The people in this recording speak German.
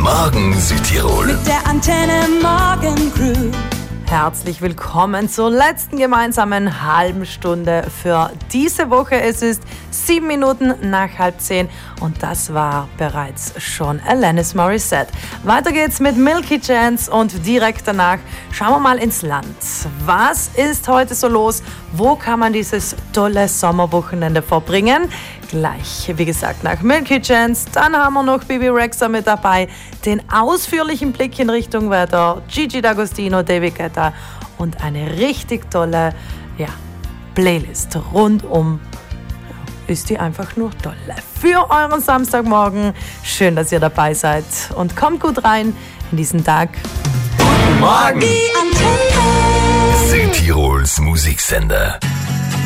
Morgen Südtirol. Mit der Antenne Morgen Crew. Herzlich willkommen zur letzten gemeinsamen halben Stunde für diese Woche. Es ist 7 Minuten nach 9:30 und das war bereits schon Alanis Morissette. Weiter geht's mit Milky Chance und direkt danach schauen wir mal ins Land. Was ist heute so los? Wo kann man dieses tolle Sommerwochenende verbringen? Gleich, wie gesagt, nach Milky Chance. Dann haben wir noch Bibi Rexha mit dabei. Den ausführlichen Blick in Richtung Wetter. Gigi D'Agostino, David Guetta und eine richtig tolle Playlist rundum. Ist die einfach nur toll. Für euren Samstagmorgen. Schön, dass ihr dabei seid. Und kommt gut rein in diesen Tag. Guten Morgen. Die Antenne. Südtirols Musiksender.